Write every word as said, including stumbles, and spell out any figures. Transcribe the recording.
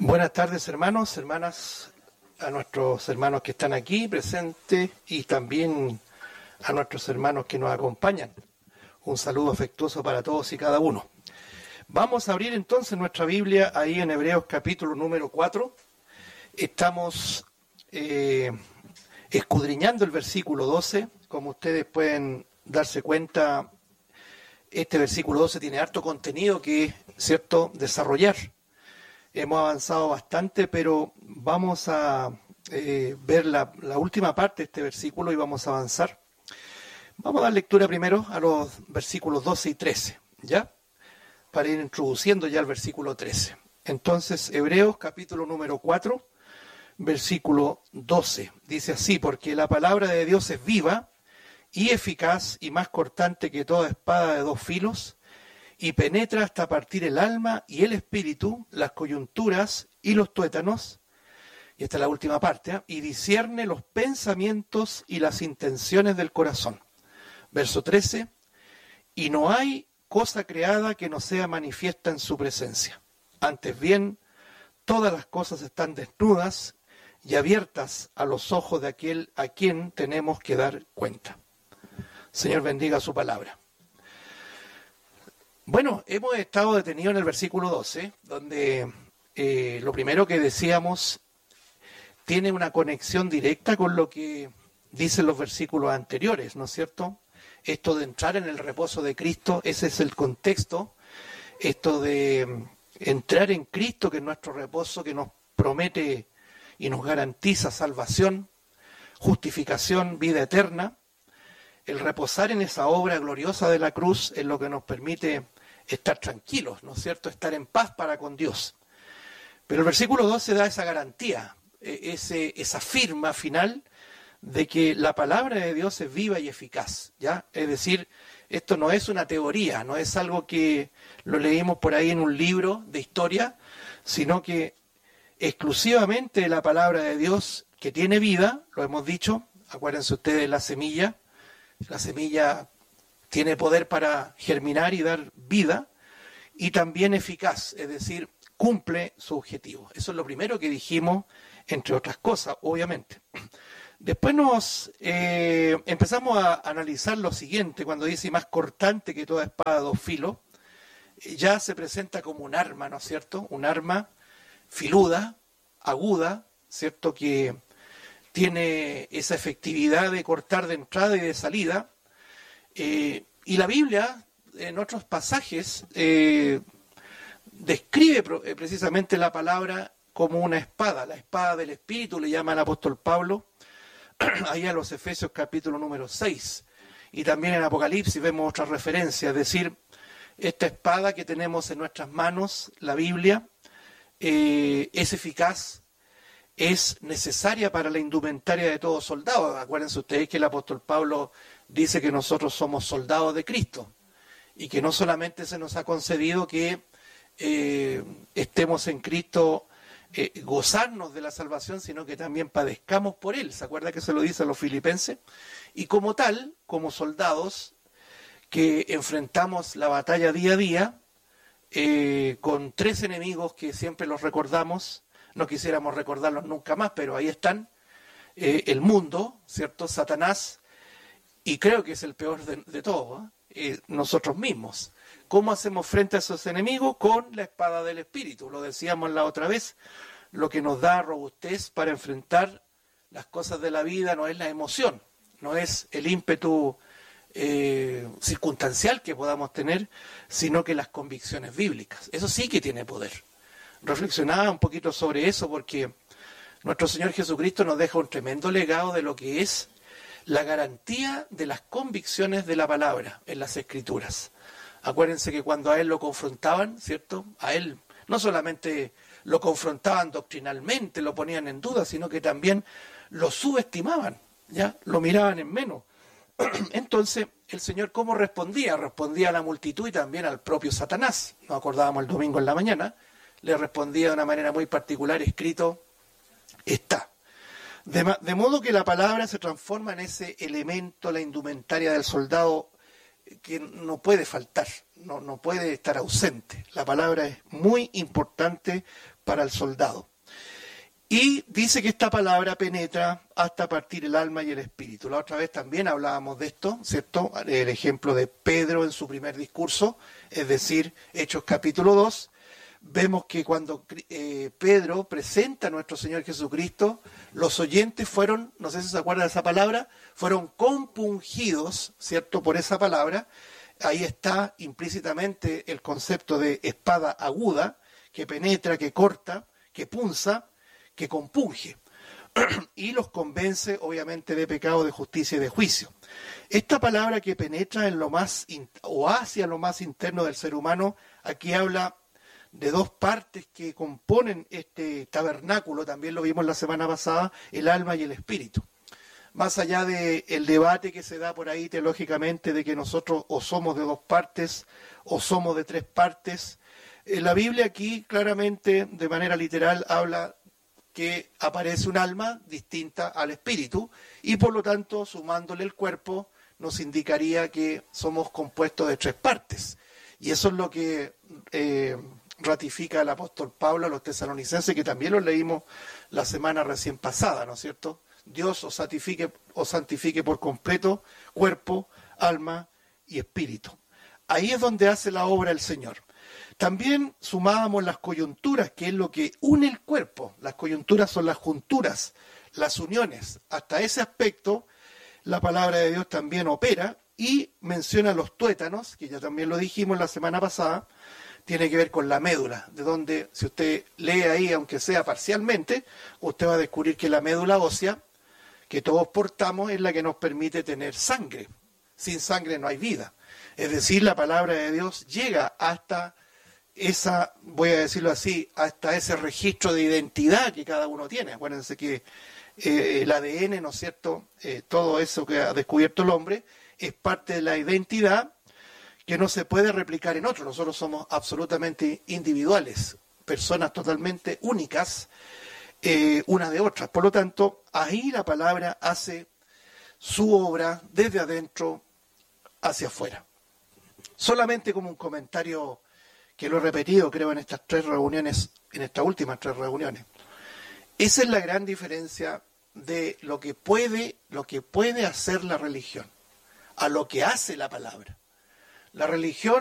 Buenas tardes, hermanos, hermanas, a nuestros hermanos que están aquí presentes y también a nuestros hermanos que nos acompañan. Un saludo afectuoso para todos y cada uno. Vamos a abrir entonces nuestra Biblia ahí en Hebreos capítulo número cuatro. Estamos eh, escudriñando el versículo doce. Como ustedes pueden darse cuenta, este versículo doce tiene harto contenido que, cierto, desarrollar. Hemos avanzado bastante, pero vamos a eh, ver la, la última parte de este versículo y vamos a avanzar. Vamos a dar lectura primero a los versículos doce y trece, ¿ya? Para ir introduciendo ya el versículo trece. Entonces, Hebreos capítulo número cuatro, versículo doce. Dice así: porque la palabra de Dios es viva y eficaz y más cortante que toda espada de dos filos, y penetra hasta partir el alma y el espíritu, las coyunturas y los tuétanos, y esta es la última parte, ¿eh? y discierne los pensamientos y las intenciones del corazón. Verso trece, y no hay cosa creada que no sea manifiesta en su presencia. Antes bien, todas las cosas están desnudas y abiertas a los ojos de aquel a quien tenemos que dar cuenta. Señor, bendiga su palabra. Bueno, hemos estado detenidos en el versículo doce, donde eh, lo primero que decíamos tiene una conexión directa con lo que dicen los versículos anteriores, ¿no es cierto? Esto de entrar en el reposo de Cristo, ese es el contexto. Esto de entrar en Cristo, que es nuestro reposo, que nos promete y nos garantiza salvación, justificación, vida eterna. El reposar en esa obra gloriosa de la cruz es lo que nos permite estar tranquilos, ¿no es cierto? Estar en paz para con Dios. Pero el versículo doce da esa garantía, ese, esa firma final de que la palabra de Dios es viva y eficaz, ¿ya? Es decir, esto no es una teoría, no es algo que lo leímos por ahí en un libro de historia, sino que exclusivamente la palabra de Dios que tiene vida, lo hemos dicho, acuérdense ustedes de la semilla. La semilla tiene poder para germinar y dar vida, y también eficaz, es decir, cumple su objetivo. Eso es lo primero que dijimos, entre otras cosas, obviamente. Después nos eh, empezamos a analizar lo siguiente, cuando dice más cortante que toda espada de dos filos, ya se presenta como un arma, ¿no es cierto? Un arma filuda, aguda, ¿cierto? Que tiene esa efectividad de cortar de entrada y de salida, eh, y la Biblia en otros pasajes eh, describe pro, eh, precisamente la palabra como una espada, la espada del Espíritu, le llama el apóstol Pablo, ahí a los Efesios capítulo número seis, y también en Apocalipsis vemos otra referencia, es decir, esta espada que tenemos en nuestras manos, la Biblia, eh, es eficaz, es necesaria para la indumentaria de todo soldado. Acuérdense ustedes que el apóstol Pablo dice que nosotros somos soldados de Cristo y que no solamente se nos ha concedido que eh, estemos en Cristo, eh, gozarnos de la salvación, sino que también padezcamos por Él. ¿Se acuerda que se lo dice a los filipenses? Y como tal, como soldados que enfrentamos la batalla día a día, eh, con tres enemigos que siempre los recordamos. No quisiéramos recordarlos nunca más, pero ahí están, eh, el mundo, ¿cierto? Satanás, y creo que es el peor de, de todos, ¿eh? Eh, nosotros mismos. ¿Cómo hacemos frente a esos enemigos? Con la espada del Espíritu, lo decíamos la otra vez, lo que nos da robustez para enfrentar las cosas de la vida no es la emoción, no es el ímpetu eh, circunstancial que podamos tener, sino que las convicciones bíblicas. Eso sí que tiene poder. Reflexionaba un poquito sobre eso porque nuestro Señor Jesucristo nos deja un tremendo legado de lo que es la garantía de las convicciones de la palabra en las Escrituras. Acuérdense que cuando a Él lo confrontaban, ¿cierto? A Él no solamente lo confrontaban doctrinalmente, lo ponían en duda, sino que también lo subestimaban, ¿ya? Lo miraban en menos. Entonces, el Señor, ¿cómo respondía? Respondía a la multitud y también al propio Satanás. Nos acordábamos el domingo en la mañana. Le respondía de una manera muy particular, escrito está. De, de modo que la palabra se transforma en ese elemento, la indumentaria del soldado, que no puede faltar, no, no puede estar ausente. La palabra es muy importante para el soldado. Y dice que esta palabra penetra hasta partir el alma y el espíritu. La otra vez también hablábamos de esto, ¿cierto? El ejemplo de Pedro en su primer discurso, es decir, Hechos capítulo dos. Vemos que cuando eh, Pedro presenta a nuestro Señor Jesucristo, los oyentes fueron, no sé si se acuerdan de esa palabra, fueron compungidos, ¿cierto?, por esa palabra. Ahí está implícitamente el concepto de espada aguda, que penetra, que corta, que punza, que compunge. Y los convence, obviamente, de pecado, de justicia y de juicio. Esta palabra que penetra en lo más, o hacia lo más interno del ser humano, aquí habla de dos partes que componen este tabernáculo, también lo vimos la semana pasada, el alma y el espíritu. Más allá del debate que se da por ahí teológicamente de que nosotros o somos de dos partes o somos de tres partes, eh, la Biblia aquí claramente, de manera literal, habla que aparece un alma distinta al espíritu y por lo tanto, sumándole el cuerpo, nos indicaría que somos compuestos de tres partes. Y eso es lo que eh, ratifica el apóstol Pablo a los tesalonicenses, que también lo leímos la semana recién pasada, ¿no es cierto? Dios os santifique, os santifique por completo, cuerpo, alma y espíritu. Ahí es donde hace la obra el Señor. También sumábamos las coyunturas, que es lo que une el cuerpo. Las coyunturas son las junturas, las uniones. Hasta ese aspecto, la palabra de Dios también opera y menciona los tuétanos, que ya también lo dijimos la semana pasada, tiene que ver con la médula, de donde, si usted lee ahí, aunque sea parcialmente, usted va a descubrir que la médula ósea, que todos portamos, es la que nos permite tener sangre. Sin sangre no hay vida. Es decir, la palabra de Dios llega hasta esa, voy a decirlo así, hasta ese registro de identidad que cada uno tiene. Acuérdense que eh, el A D N, ¿no es cierto?, eh, todo eso que ha descubierto el hombre, es parte de la identidad que no se puede replicar en otro. Nosotros somos absolutamente individuales, personas totalmente únicas, eh, una de otras. Por lo tanto, ahí la palabra hace su obra desde adentro hacia afuera. Solamente como un comentario que lo he repetido, creo, en estas tres reuniones, en estas últimas tres reuniones. Esa es la gran diferencia de lo que puede, lo que puede hacer la religión a lo que hace la palabra. La religión